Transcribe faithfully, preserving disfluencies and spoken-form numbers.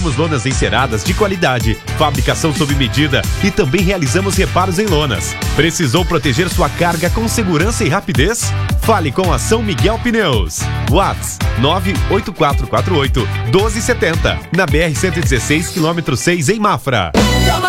Temos lonas enceradas de qualidade, fabricação sob medida e também realizamos reparos em lonas. Precisou proteger sua carga com segurança e rapidez? Fale com a São Miguel Pneus. WhatsApp nove oito quatro quatro oito um dois sete zero, na B R cento e dezesseis, quilômetro seis, em Mafra.